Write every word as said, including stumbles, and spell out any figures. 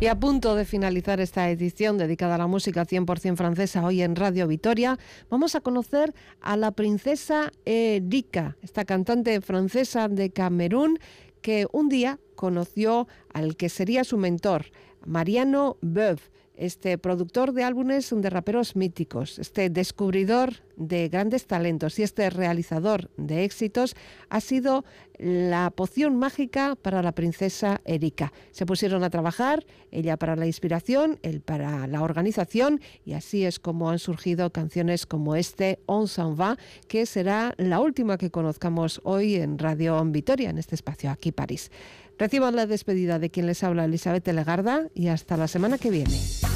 Y a punto de finalizar esta edición dedicada a la música cien por ciento francesa hoy en Radio Vitoria, vamos a conocer a la princesa Erika, esta cantante francesa de Camerún que un día conoció al que sería su mentor, Mariano Boeuf, este productor de álbumes de raperos míticos, este descubridor de grandes talentos y este realizador de éxitos ha sido la poción mágica para la princesa Erika. Se pusieron a trabajar, ella para la inspiración, él para la organización, y así es como han surgido canciones como este On s'en va, que será la última que conozcamos hoy en Radio Vitoria, en este espacio aquí París. Reciban la despedida de quien les habla, Elizabeth Legarda, y hasta la semana que viene.